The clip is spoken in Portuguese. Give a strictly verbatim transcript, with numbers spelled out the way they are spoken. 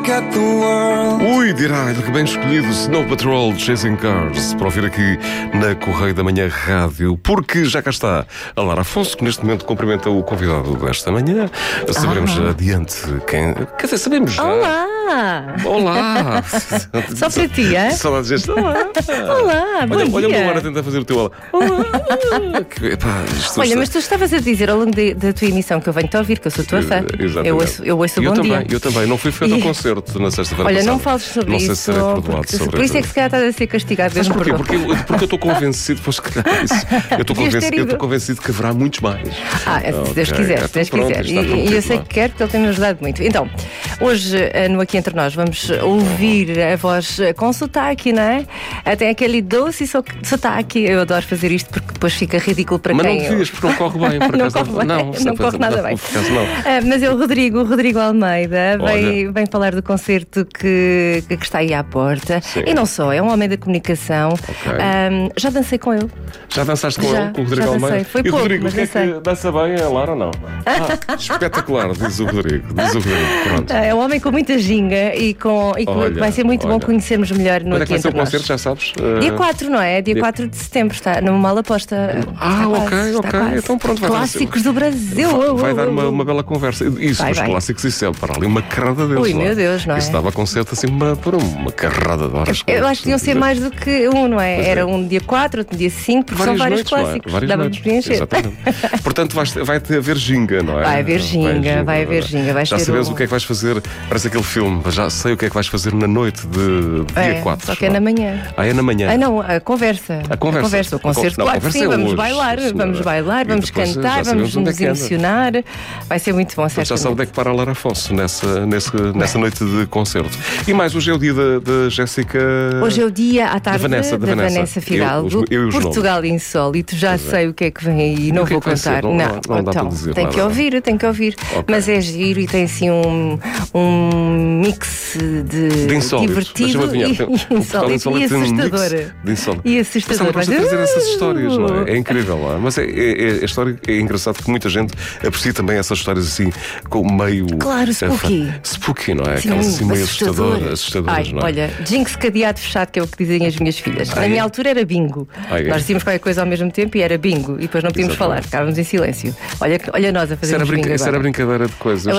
Ui, dirá-lhe que bem escolhido Snow Patrol Chasing Cars para ouvir aqui na Correio da Manhã Rádio, porque já cá está a Lara Afonso, que neste momento cumprimenta o convidado desta manhã. Saberemos ah. adiante quem. Quer dizer, sabemos já. Olá! Olá! Só para ti, é? Saudades deste. Olá! Olá, bom olha, dia! Olha-me agora a tentar fazer o teu olá. Olá! Que, epá, isto Olha, está... mas tu estavas a dizer ao longo de, da tua emissão que eu venho-te ouvir, que eu sou tua fã. Exatamente. Eu ouço, eu ouço o eu bom também, dia. Eu também, não fui feito ao concerto na sexta-feira Olha, passada. não fales sobre não isso. Não sei se serei perdoado porque, sobre por isso é que se calhar estás a ser castigado. Mas porquê? Por... Porque, eu, porque eu estou convencido, pois, que, isso, eu estou convencido, eu estou convencido que haverá muitos mais. Ah, se okay. Deus quiser, se Deus quiser. E, e eu sei que quer, porque ele tem-me ajudado muito. Então, hoje, no Aqui Entre Nós, vamos ouvir a voz com sotaque, não é? Tem aquele doce sotaque. Eu adoro fazer isto porque depois fica ridículo para mas quem. Mas não devias, porque não corre bem. Por não acaso, corre bem, não, não, não corre nada bem. Acaso, não. Ah, mas é o Rodrigo, o Rodrigo Almeida, vem, vem falar do concerto que, que está aí à porta. Sim. E não só, é um homem da comunicação. Okay. Um, já dancei com ele. Já dançaste com já, ele, com o Rodrigo Almeida? Foi e pouco, o Rodrigo, mas o que é dancei. que dança bem a Lara ou não? Ah, espetacular, diz o Rodrigo. Diz o Rodrigo. Pronto. É um homem com muita ginga e, com, e olha, vai ser muito olha. bom conhecermos melhor no Quando é que vai ser o nós. concerto, já sabes? Uh... Dia quatro, não é? Dia, Dia quatro de setembro, está numa mala posta. Ah, está ok, quase, ok. Quase. Então pronto, vai Clássicos do Brasil. Vai, vai dar uma, uma bela conversa. Isso, vai, os vai. clássicos e céu, para ali uma carrada deles. Ui, lá. meu Deus, não é? Isso dava concerto assim uma, por uma carrada de horas. Eu acho que deviam ser mais do que um, não é? Pois Era é. um dia quatro, outro dia cinco, porque várias são vários noites, clássicos. É? Dava de preencher. Exatamente. Portanto, vai, vai ter haver ginga, não é? Vai haver ginga, vai haver ginga. Vai já sabes o... o que é que vais fazer. Parece aquele filme, já sei o que é que vais fazer na noite de, de é, dia quatro. Só que é na manhã. Ah, é na manhã. Ah, não, a conversa. A conversa. A conversa, o concerto, não, claro que sim, é vamos hoje, bailar, senhora. vamos bailar, E vamos cantar, vamos nos emocionar. Vai ser muito bom, certo. Já sabe onde é que para a Lara Afonso nessa, nessa, nessa noite de concerto. E mais, hoje é o dia da, da Jéssica. Hoje é o dia à tarde da Vanessa, da da Vanessa. Vanessa Fidalgo. Eu, eu Portugal Insólito, já é. sei o que é que vem aí, não vou contar. Não, não, não dá então, para dizer tem nada. que ouvir, tem que ouvir. Okay. Mas é giro e tem assim um, um mix de, de insólito. divertido e, e insólito e assustador. De insólito. E assustador. Mas ela gosta de trazer essas histórias, não é? É incrível, não é? Mas é, é, é, a história é engraçado que muita gente aprecia também essas histórias assim, com meio. Claro, spooky. Uh, spooky, não é? Sim, Aquelas assim meio assustador. assustadoras, assustadoras, Ai, não é? olha, jinx cadeado fechado, que é o que dizem as minhas filhas. Ai, Na minha é? altura era bingo. Ai, é? Nós dizíamos qualquer coisa ao mesmo tempo e era bingo. E depois não podíamos Exatamente. falar, ficávamos em silêncio. Olha, olha nós a fazer Isso era, brinca, bingo isso era brincadeira de coisas.